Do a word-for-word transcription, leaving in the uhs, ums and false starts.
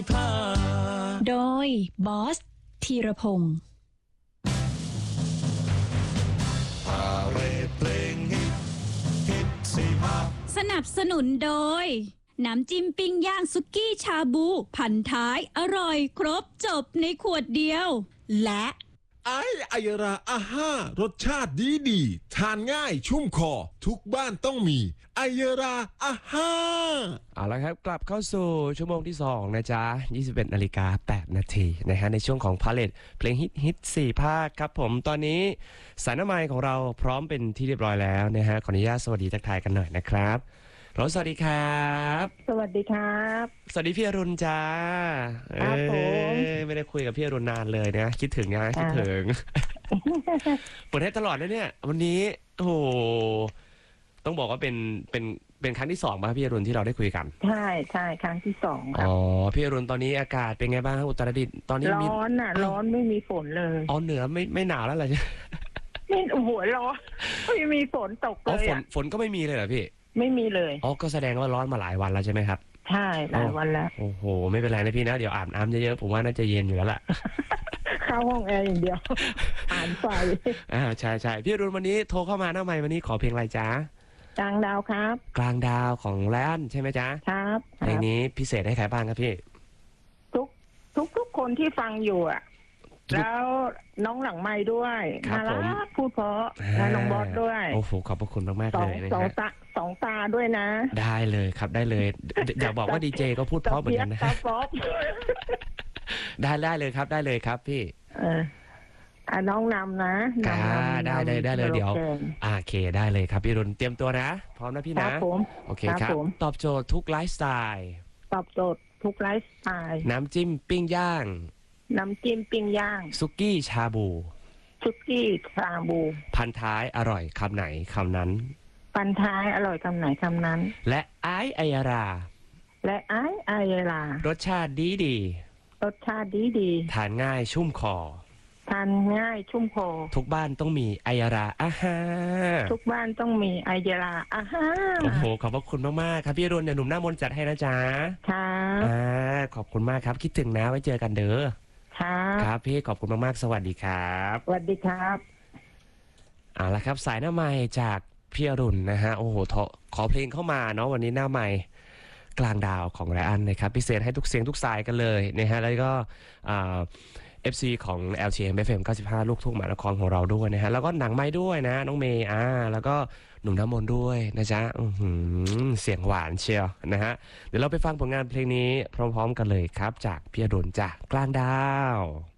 โดยบอสธีรพงศ์สนับสนุนโดยน้ำจิ้มปิ้งย่างสุกี้ชาบูพันท้ายอร่อยครบจบในขวดเดียวและไอไอยราอาห้ารสชาติดีดีทานง่ายชุ่มคอทุกบ้านต้องมีไอยราอาห้าเอาละครับกลับเข้าสู่ชั่วโมงที่สองนะจ๊ะยี่สิบเอ็ดนาฬิกาแปดนาทีนะฮะในช่วงของพาเลทเพลงฮิตฮิตสี่ภาคครับผมตอนนี้สายน้ำไมค์ของเราพร้อมเป็นที่เรียบร้อยแล้วนะฮะขออนุญาตสวัสดีทักทายกันหน่อยนะครับรสวัสดีครับสวัสดีครับสวัสดีพี่อรุณจ้าครับผมไม่ได้คุยกับพี่อรุณนานเลยนะคิดถึงนะคิดถึงเปิดให้ตลอดเลยเนี่ยวันนี้โอ้โหต้องบอกว่าเป็นเป็นเป็นครั้งที่สองป่ะพี่อรุณที่เราได้คุยกันใช่ใช่ครั้งที่สองครับอ๋อพี่อรุณตอนนี้อากาศเป็นไงบ้างอุตรดิตถ์ตอนนี้ร้อนอ่ะร้อนไม่มีฝนเลยอ๋อเหนือไม่ไม่หนาวแล้วเหรอไม่โอ้โหร้อนไม่มีฝนตกเลยฝนฝนก็ไม่มีเลยเหรอพี่ไม่มีเลยอ๋อก็แสดงว่าร้อนมาหลายวันแล้วใช่ไหมครับใช่หลายวันแล้วโอ้โหไม่เป็นไรนะพี่นะเดี๋ยวอาบน้ำเยอะๆผมว่าน่าจะเย็นอยู่แล้วล่ะเข้าห้องแอร์อย่างเดียวอ่านไฟอ่าใช่ใช่พี่รุ่นวันนี้โทรเข้ามาหน้าไมค์วันนี้ขอเพลงอะไรจ๊ะกลางดาวครับกลางดาวของแลนใช่ไหมจ๊ะครับเพลงนี้พิเศษให้ใครบ้างครับพี่ทุกทุกทุกคนที่ฟังอยู่อ่ะแล้วน้องหลังไม้ด้วยน่ารักพูดเพราะและน้องบอสด้วยโอ้โหขอบพระคุณมากๆเลยนะสองตาสองตาด้วยนะได้เลยครับได้เลยอยากบอกว่าดีเจก็พูดเพราะเหมือนกันนะได้ได้เลยครับได้เลยครับพี่เอออ่ะน้องนำนะได้ได้ได้เลยเดี๋ยวโอเคได้เลยครับพี่รุนเตรียมตัวนะพร้อมนะพี่นะโอเคครับตอบโจทย์ทุกไลฟ์สไตล์ตอบโจทย์ทุกไลฟ์สไตล์น้ำจิ้มปิ้งย่างน้ำจิ้มปิ้งย่างสุกี้ชาบูสุกี้ชาบูพันท้ายอร่อยคำไหนคำนั้นพันท้ายอร่อยคำไหนคำนั้นและไอไอยาราและไอไอยารารสชาติดีดีรสชาติดีดีทานง่ายชุ่มคอทานง่ายชุ่มคอทุกบ้านต้องมีไอยาราอาฮาทุกบ้านต้องมีไอยาราอาฮาโอ้โหขอบพระคุณมากๆครับพี่รุ่นเดี๋ยวหนุ่มหน้ามนจัดให้นะจ๊ะครับอ่าขอบคุณมากครับคิดถึงนะไว้เจอกันเด้อครับพี่ขอบคุณมากๆสวัสดีครับสวัสดีครับเอาละครับสายหน้าไมค์จากพี่อรุณนะฮะโอ้โหขอเพลงเข้ามาเนาะวันนี้หน้าไมค์กลางดาวของไรอันนะครับพิเศษให้ทุกเสียงทุกสายกันเลยนะฮะแล้วก็อ่า เอฟ ซี ของ แอล ที เอ็ม เอฟ เอ็ม เก้าสิบห้าลูกทุ่งมหานครของเราด้วยนะฮะแล้วก็หนังไม้ด้วยนะน้องเมย์อ่าแล้วก็หนุ่มน้ำมนต์ด้วยนะจ๊ะเสียงหวานเชียวนะฮะเดี๋ยวเราไปฟังผลงานเพลงนี้พร้อมๆกันเลยครับจากพี่อรุณจากกลางดาว